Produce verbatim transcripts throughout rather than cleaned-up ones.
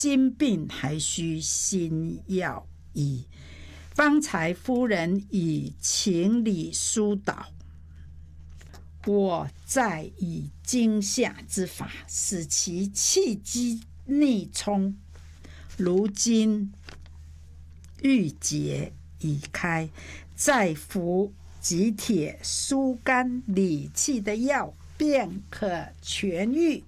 心病还需心药医。方才夫人以情理疏导，我再以惊吓之法，使其气机逆冲。如今郁结已开，再服几帖疏肝理气的药，便可痊愈。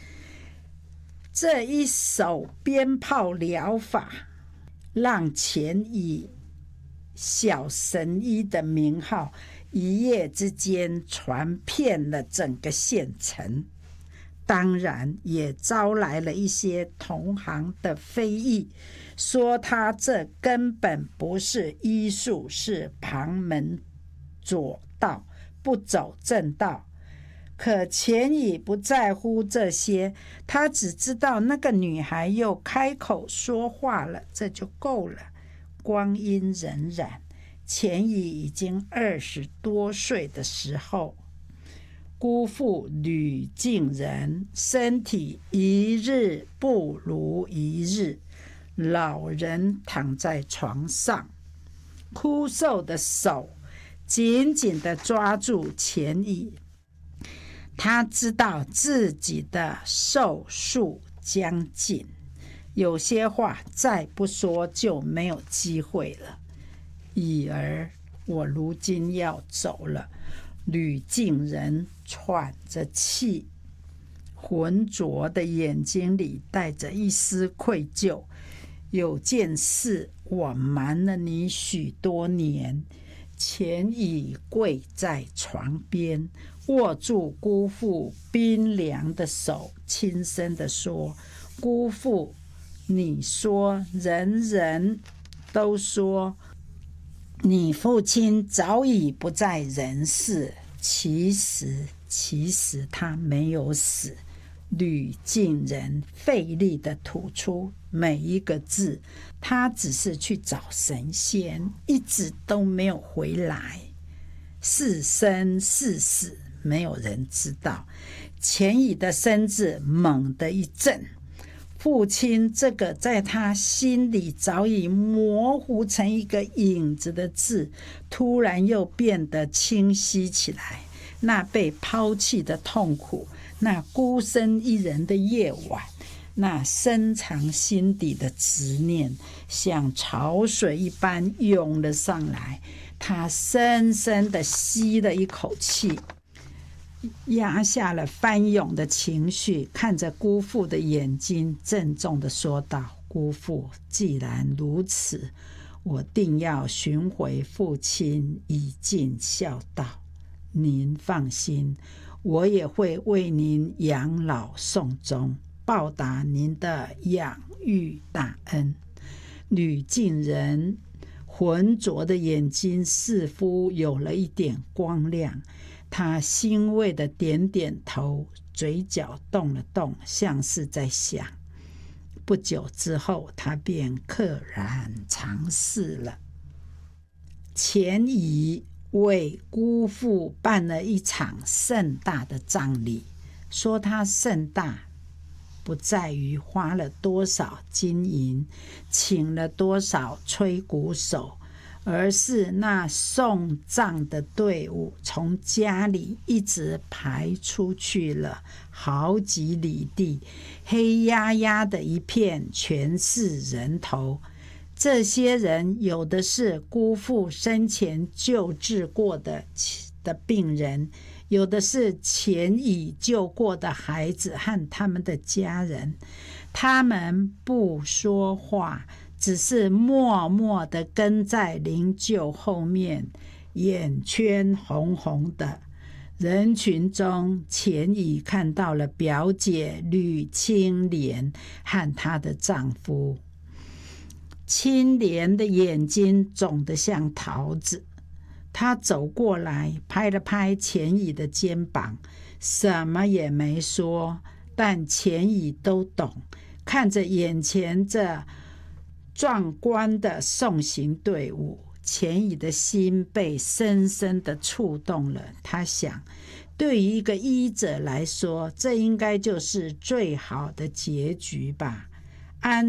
这一手鞭炮疗法，让钱以小神医的名号一夜之间传遍了整个县城，当然也招来了一些同行的非议，说他这根本不是医术，是旁门左道，不走正道。可钱乙不在乎这些，他只知道那个女孩又开口说话了，这就够了。光阴荏苒，钱乙已经二十多岁的时候，姑父吕敬仁身体一日不如一日，老人躺在床上，枯瘦的手紧紧地抓住钱乙。他知道自己的寿数将近，有些话再不说就没有机会了。乙儿，我如今要走了。吕敬仁喘着气，浑浊的眼睛里带着一丝愧疚。有件事我瞒了你许多年。钱乙跪在床边，握住姑父冰凉的手，轻声地说：姑父，你说人人都说你父亲早已不在人世，其实其实他没有死。吕敬仁费力地吐出每一个字，他只是去找神仙，一直都没有回来。是生是死，没有人知道。钱乙的身子猛地一震，父亲这个在他心里早已模糊成一个影子的字，突然又变得清晰起来。那被抛弃的痛苦，那孤身一人的夜晚，那深藏心底的执念，像潮水一般涌了上来。他深深地吸了一口气，压下了翻涌的情绪，看着姑父的眼睛，郑重地说道：姑父，既然如此，我定要寻回父亲，以尽孝道。您放心，我也会为您养老送终，报答您的养育大恩。吕敬仁浑浊的眼睛似乎有了一点光亮，他欣慰的点点头，嘴角动了动，像是在想。不久之后，他便溘然长逝了。钱乙为姑父办了一场盛大的葬礼，说他盛大不在于花了多少金银，请了多少吹鼓手，而是那送葬的队伍从家里一直排出去了好几里地，黑压压的一片，全是人头。这些人有的是姑父生前救治过的的病人，有的是钱乙救过的孩子和他们的家人。他们不说话，只是默默地跟在灵柩后面，眼圈红红的。人群中，钱乙看到了表姐吕青莲和她的丈夫。青莲的眼睛肿得像桃子，她走过来拍了拍钱乙的肩膀，什么也没说，但钱乙都懂。看着眼前这壮观的送行队伍，钱乙的心被深深地触动了。他想，对于一个医者来说，这应该就是最好的结局吧。安